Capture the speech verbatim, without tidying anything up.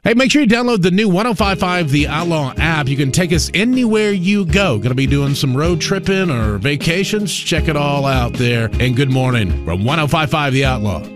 Hey, make sure you download the new one oh five five The Outlaw app. You can take us anywhere you go. Going to be doing some road tripping or vacations? Check it all out there. And good morning from one oh five five The Outlaw.